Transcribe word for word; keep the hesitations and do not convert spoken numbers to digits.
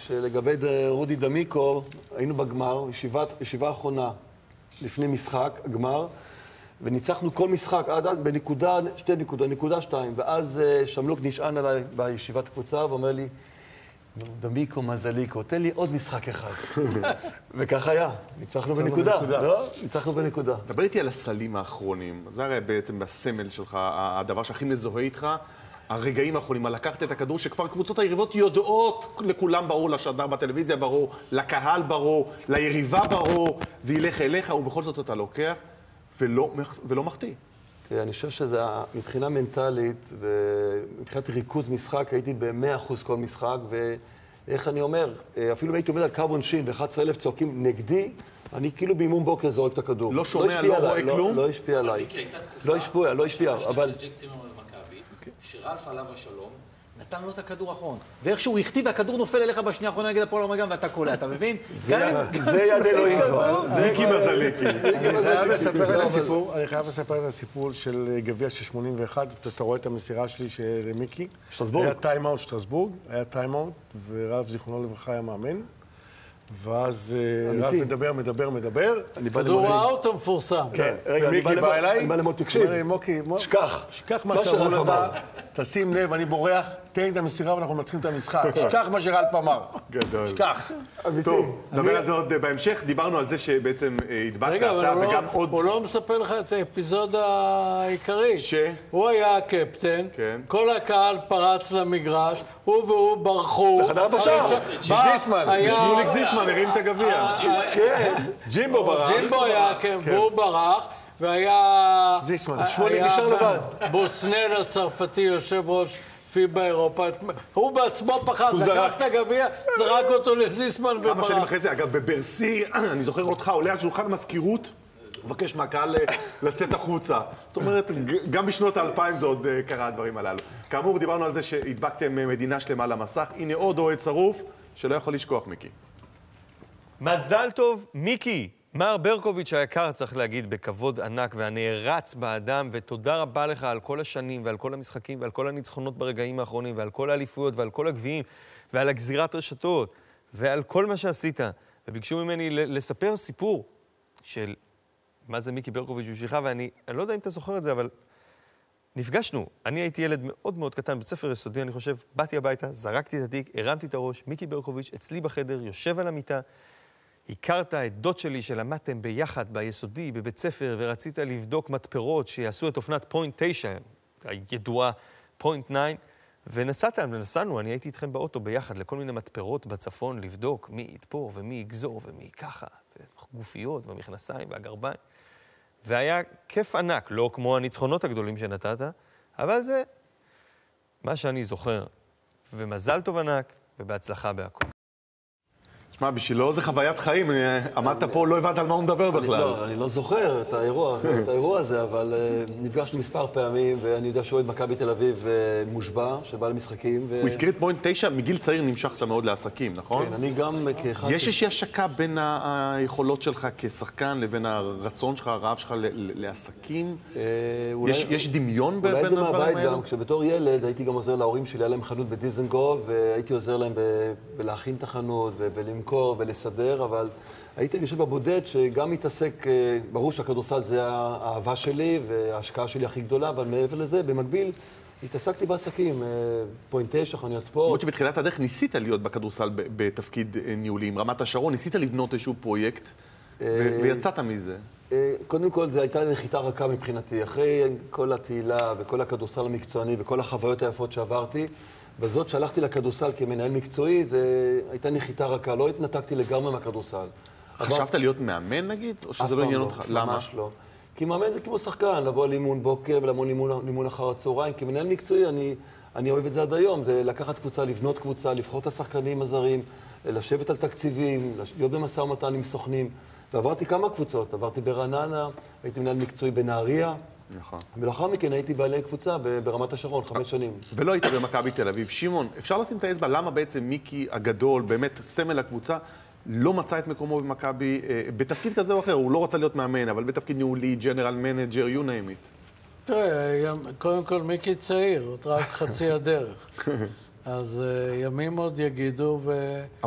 שלגבי רודי דמיקו, היינו בגמר, ישיבת, ישיבה אחרונה לפני משחק, הגמר, וניצחנו כל משחק עד עד בנקודה, שתי נקודה, נקודה שתיים, ואז שמלוק נשען עליי בישיבת הקבוצה ואומר לי, דמיקו, מזליקו, תן לי עוד משחק אחד. וכך היה, ניצחנו בנקודה, לא? ניצחנו בנקודה. דבר איתי על הסלים האחרונים, זה הרי בעצם בסמל שלך, הדבר שהכי מזוהה איתך, הרגעים האחרונים, לקחת את הכדור שכבר קבוצות היריבות יודעות, לכולם ברור, לשדר בטלוויזיה ברור, לקהל ברור, ליריבה ברור, זה ילך אליך, ובכל זאת אתה לוקח ולא, ולא מחטיא. תראה, אני חושב שזה מבחינה מנטלית ומבחינת ריכוז משחק, הייתי ב-מאה אחוז כל משחק, ואיך אני אומר, אפילו הייתי עומד על קו עונשין ו-אחד עשר אלף צועקים נגדי, אני כאילו באימון בוקר זורק את הכדור. לא שומע, לא רואה כלום? לא השפיע עליי. לא השפיע, לא השפיע, אבל... שרלף עליו השלום, נתן לו את הכדור האחרון. ואיכשהו הכתיב, והכדור נופל אליך בשנייה האחרונה נגד הפועל רמת גן, ואתה קולע, אתה מבין? זה יד אלוהים כבר. זה מיקי מזליקי. אני חייב לספר את הסיפור של גביע של שמונים ואחת, שאתה רואה את המסירה שלי של מיקי. שטרסבורג. היה טיימאוט שטרסבורג, היה טיימאוט, ורלף זיכרונו לברכה היה מאמן. ואז רב מדבר, מדבר, מדבר. כדור האוט המפורסם. כן, רגע, מיקי בא אליי. אני בא למות, תקשיב. שכח. שכח מה שאמרו לך. תשים לב, אני בורח, תן לי את המסירה ואנחנו מתחילים את המשחק. שכח מה שרלף אמר. גדול. שכח. טוב, נדבר על זה עוד בהמשך. דיברנו על זה שבעצם הדבקת רגע, אתה אבל וגם עוד... הוא לא מספר לך את האפיזודה העיקרית. ש? הוא היה הקפטן, כן. כל הקהל פרץ למגרש, הוא והוא ברחו. לחדר בשער. זיסמן, שמוליק זיסמן הרים את הגביע. כן. ג'ימבו ברח. ג'ימבו היה, כן, והוא ברח, והיה... זיסמן. שמוליק נשאר לבד. בוסנל הצרפתי, יושב ראש פיבה אירופה. הוא בעצמו פחד, לקח את הגביע, זרק אותו לזיסמן וברח. כמה שנים אחרי זה, אגב, בברסי, אני זוכר אותך עולה על שולחן המזכירות, מבקש מהקהל לצאת החוצה. זאת אומרת, גם בשנות האלפיים זה עוד קרה הדברים הללו. כאמור, דיברנו על זה שהדבקתם מדינה שלמה למסך. הנה עוד אוהד שרוף שלא יכול לשכוח, מיקי. מזל טוב, מיקי. מר ברקוביץ' היקר, צריך להגיד, בכבוד ענק והנערץ באדם, ותודה רבה לך על כל השנים ועל כל המשחקים ועל כל הניצחונות ברגעים האחרונים ועל כל האליפויות ועל כל הגביעים ועל הגזירת רשתות ועל כל מה שעשית. וביקשו ממני לספר סיפור של מה זה מיקי ברקוביץ' בשבילך, ואני אני לא יודע אם אתה זוכר את זה, אבל נפגשנו. אני הייתי ילד מאוד מאוד קטן, בית ספר יסודי, אני חושב, באתי הביתה, זרקתי את התיק, הרמתי את הראש, מיקי ברקוביץ' אצלי בחדר, יושב על המיטה, הכרת את דוד שלי שלמדתם ביחד ביסודי, בבית ספר, ורצית לבדוק מתפרות שיעשו את אופנת פוינט תשע, הידועה פוינט תשע, ונסעתם, ונסענו, אני הייתי איתכם באוטו ביחד לכל מיני מתפרות בצפון לבדוק מי יתפור ומי יגזור ומי ככה, וגופיות ומכנסיים והגרביים. והיה כיף ענק, לא כמו הניצחונות הגדולים שנתת, אבל זה מה שאני זוכר. ומזל טוב ענק, ובהצלחה בהכל. תשמע, בשבילו זה חוויית חיים, עמדת פה, לא הבנת על מה הוא מדבר בכלל. לא, אני לא זוכר את האירוע, את האירוע הזה, אבל נפגשנו מספר פעמים, ואני יודע שאוהד מכבי תל אביב מושבע, שבא למשחקים. הוא הזכיר את פוינט תשע, מגיל צעיר נמשכת מאוד לעסקים, נכון? כן, אני גם כאחד... יש איזושהי השקה בין היכולות שלך כשחקן לבין הרצון שלך, הרעב שלך לעסקים? יש דמיון בין הדברים האלה? אולי זה מהבית גם, כשבתור ילד הייתי גם עוזר להורים שלי, היה להם חנות בדיזנגוף, והייתי עוזר להם בלהכין את החנות ולמכור ולסדר, אבל הייתי, אני חושב, הבודד שגם מתעסק, ברור שהכדורסל זה האהבה שלי וההשקעה שלי הכי גדולה, אבל מעבר לזה, במקביל, התעסקתי בעסקים, פוינט תשע, חנויות ספורט. למרות שבתחילת הדרך ניסית להיות בכדורסל בתפקיד ניהולי, עם רמת השרון, ניסית לבנות איזשהו פרויקט, ויצאת מזה. קודם כל, זו הייתה נחיתה רכה מבחינתי. אחרי כל התהילה וכל הכדורסל המקצועני וכל החוויות היפות שעברתי, בזאת שהלכתי לכדורסל כמנהל מקצועי, זו הייתה נחיתה רכה, לא התנתקתי לגמרי מהכדורסל. חשבת להיות מאמן נגיד? או שזה לא עניין אותך? למה? ממש לא. כי מאמן זה כמו שחקן, לבוא לאימון בוקר ולמון לאימון אחר הצהריים. כמנהל מקצועי, אני, אני אוהב את זה עד היום. זה לקחת קבוצה, לבנות קבוצה, לבחור את השחקנים הזרים, לשבת על תקציבים, להיות במשא ומתן עם סוכנים. ועברתי כמה קבוצות. עברתי ברעננה, הייתי מנהל מקצועי בנהריה. נכון. ולאחר מכן הייתי בעלי קבוצה ברמת השרון, חמש שנים. ולא היית במכבי תל אביב. שמעון, אפשר לשים את האצבע, למה בעצם מיקי הגדול, באמת סמל הקבוצה, לא מצא את מקומו במכבי, בתפקיד כזה או אחר, הוא לא רצה להיות מאמן, אבל בתפקיד ניהולי, ג'נרל מנג'ר, you name it. תראה, קודם כל מיקי צעיר, עוד רק חצי הדרך. אז ימים עוד יגידו ו...